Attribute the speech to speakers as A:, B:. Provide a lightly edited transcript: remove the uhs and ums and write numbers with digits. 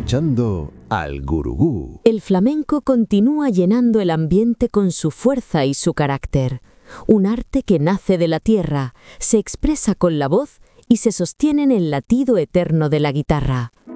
A: escuchando al Gurugú.
B: El flamenco continúa llenando el ambiente con su fuerza y su carácter. Un arte que nace de la tierra, se expresa con la voz y se sostiene en el latido eterno de la guitarra.